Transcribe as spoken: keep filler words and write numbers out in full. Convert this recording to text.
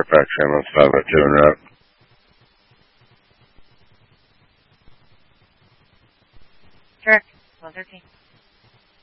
Fairfax ambulance five oh two en route. Direct, one thirteen.